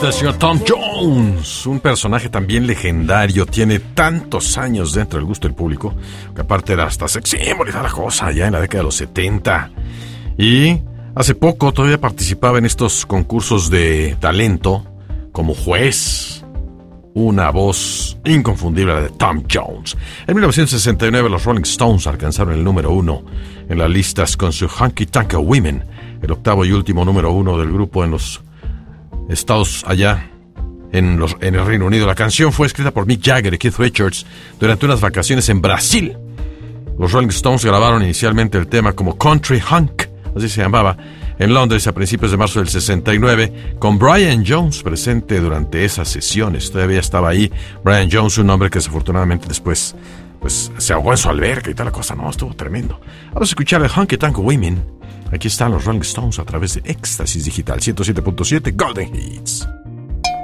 del señor Tom Jones, un personaje también legendario, tiene tantos años dentro del gusto del público, que aparte era hasta sex symbol y toda la cosa, ya en la década de los 70. Y hace poco todavía participaba en estos concursos de talento como juez. Una voz inconfundible, la de Tom Jones. En 1969 los Rolling Stones alcanzaron el número 1 en las listas con su Honky Tonk Women, el octavo y último número 1 del grupo en los estados allá en el Reino Unido. La canción fue escrita por Mick Jagger y Keith Richards durante unas vacaciones en Brasil. Los Rolling Stones grabaron inicialmente el tema como Country Hunk, así se llamaba, en Londres a principios de marzo del 69, con Brian Jones presente durante esas sesiones. Todavía estaba ahí Brian Jones, un hombre que desafortunadamente después pues se ahogó en su alberca y tal la cosa. No, estuvo tremendo. Vamos a escuchar el Honky Tonk Women. Aquí están los Rolling Stones a través de Éxtasis Digital 107.7 Golden Hits.